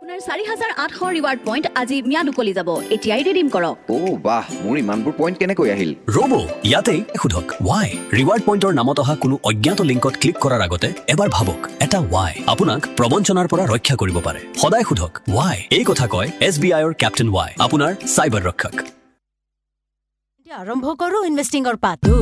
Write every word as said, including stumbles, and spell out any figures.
আপোনাৰ চাৰি হাজাৰ আঠশ ৰিৱাৰ্ড পইণ্ট আজি ম্যাদ উকলি যাব এতিয়াই ৰিডিম কৰক ও বাহ মোৰ ইমানবোৰ পইণ্ট কেনেকৈ আহিল ৰব ইয়াতে খুধক why ৰিৱাৰ্ড পইণ্টৰ নামত অহা কোনো অজ্ঞাত লিংকত ক্লিক কৰাৰ আগতে এবাৰ ভাবক এটা why আপোনাক প্ৰবঞ্চনাৰ পৰা ৰক্ষা কৰিব পাৰে সদায় খুধক why এই কথা কয় এছ বি আইৰ কেপ্টেইন why আপোনাৰ সাইবাৰ ৰক্ষক আৰম্ভ কৰো ইনভেষ্টিংৰ পাতো